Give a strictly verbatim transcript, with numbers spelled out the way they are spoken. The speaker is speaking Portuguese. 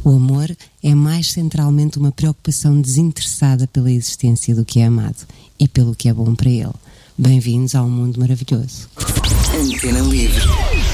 O amor é mais centralmente uma preocupação desinteressada pela existência do que é amado e pelo que é bom para ele. Bem-vindos ao mundo maravilhoso. Antena Livre.